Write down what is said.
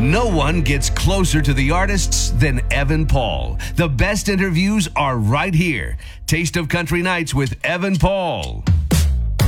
No one gets closer to the artists than Evan Paul. The best interviews are right here. Taste of Country Nights with Evan Paul.